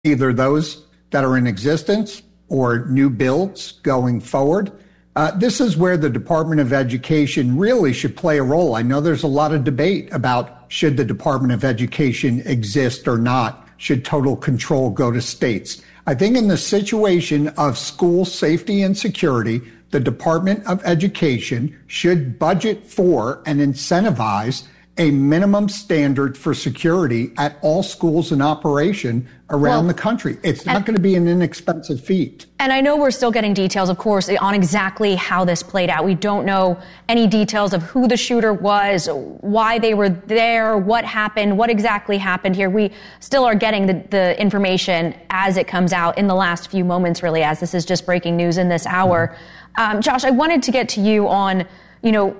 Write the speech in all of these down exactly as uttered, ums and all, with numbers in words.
either those that are in existence or new builds going forward. Uh, this is where the Department of Education really should play a role. I know there's a lot of debate about should the Department of Education exist or not? Should total control go to states? I think in the situation of school safety and security, the Department of Education should budget for and incentivize a minimum standard for security at all schools in operation around well, the country. It's not going to be an inexpensive feat. And I know we're still getting details, of course, on exactly how this played out. We don't know any details of who the shooter was, why they were there, what happened, what exactly happened here. We still are getting the, the information as it comes out in the last few moments, really, as this is just breaking news in this hour. Mm-hmm. Um, Josh, I wanted to get to you on, you know,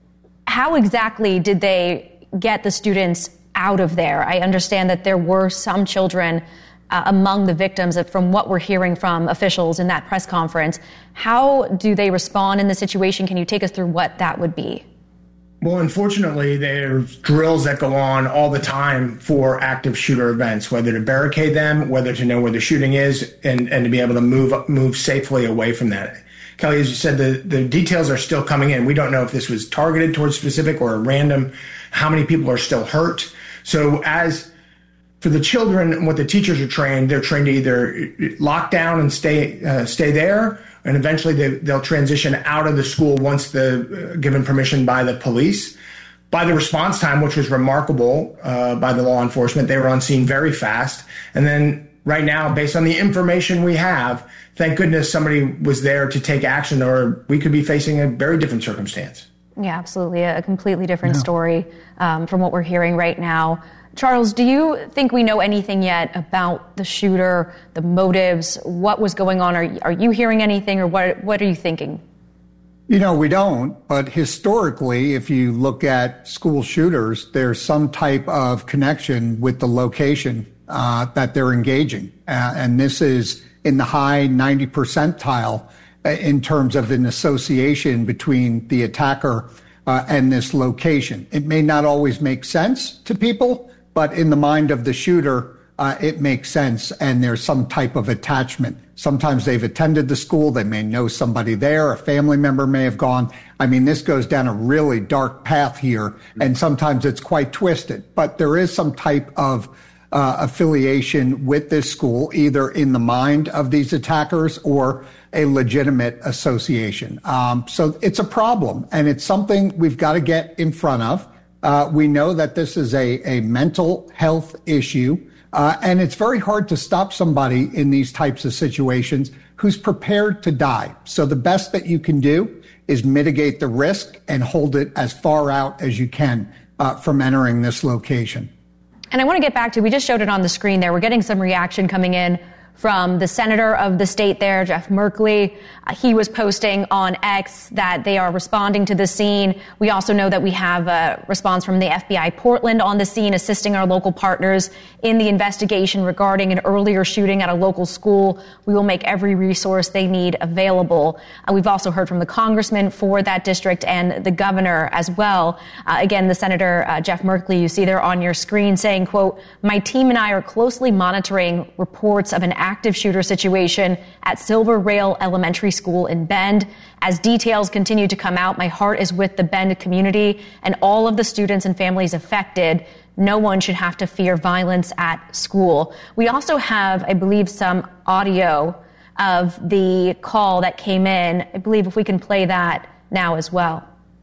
how exactly did they get the students out of there? I understand that there were some children uh, among the victims of, from what we're hearing from officials in that press conference. How do they respond in the situation? Can you take us through what that would be? Well, unfortunately, there's drills that go on all the time for active shooter events, whether to barricade them, whether to know where the shooting is, and, and to be able to move move safely away from that. Kelly, as you said, the, the details are still coming in. We don't know if this was targeted towards specific or a random, how many people are still hurt. So as for the children and what the teachers are trained, they're trained to either lock down and stay uh, stay there, and eventually they, they'll transition out of the school once the uh, given permission by the police. By the response time, which was remarkable uh, by the law enforcement, they were on scene very fast. And then right now, based on the information we have, thank goodness somebody was there to take action, or we could be facing a very different circumstance. Yeah, absolutely. A completely different yeah. story um, from what we're hearing right now. Charles, do you think we know anything yet about the shooter, the motives, what was going on? Are, are you hearing anything, or what, what are you thinking? You know, we don't, but historically, if you look at school shooters, there's some type of connection with the location uh, that they're engaging. Uh, and this is in the high ninety percentile in terms of an association between the attacker uh, and this location. It may not always make sense to people, but in the mind of the shooter, uh, it makes sense, and there's some type of attachment. Sometimes they've attended the school, they may know somebody there, a family member may have gone. I mean, this goes down a really dark path here, and sometimes it's quite twisted, but there is some type of Uh, affiliation with this school, either in the mind of these attackers or a legitimate association. Um, so it's a problem, and it's something we've got to get in front of. Uh, we know that this is a, a mental health issue, uh, and it's very hard to stop somebody in these types of situations who's prepared to die. So the best that you can do is mitigate the risk and hold it as far out as you can uh, from entering this location. And I want to get back to, we just showed it on the screen there. We're getting some reaction coming in from the senator of the state there, Jeff Merkley. Uh, he was posting on X that they are responding to the scene. We also know that we have a response from the F B I Portland on the scene, assisting our local partners in the investigation regarding an earlier shooting at a local school. We will make every resource they need available. Uh, we've also heard from the congressman for that district and the governor as well. Uh, again, the Senator uh, Jeff Merkley, you see there on your screen, saying, quote, "My team and I are closely monitoring reports of an active shooter situation at Silver Rail Elementary School in Bend. As details continue to come out, my heart is with the Bend community and all of the students and families affected. No one should have to fear violence at school." We also have, I believe, some audio of the call that came in. I believe if we can play that now as well.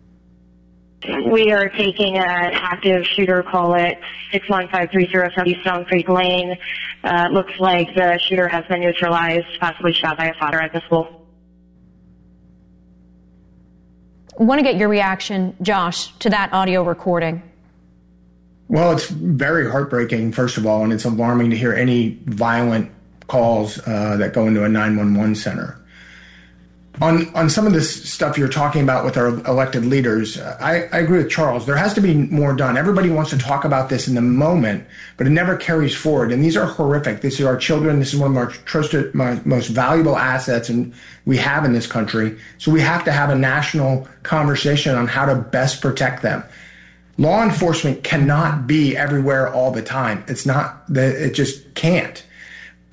We are taking an active shooter call at six one five three zero seven Stone Creek Lane. Uh, looks like the shooter has been neutralized, possibly shot by a father at the school. I want to get your reaction, Josh, to that audio recording. Well, it's very heartbreaking, first of all, and it's alarming to hear any violent calls uh, that go into a nine one one center. On on some of this stuff you're talking about with our elected leaders, I, I agree with Charles. There has to be more done. Everybody wants to talk about this in the moment, but it never carries forward. And these are horrific. These are our children. This is one of our trusted, my most valuable assets and we have in this country. So we have to have a national conversation on how to best protect them. Law enforcement cannot be everywhere all the time. It's not that it just can't.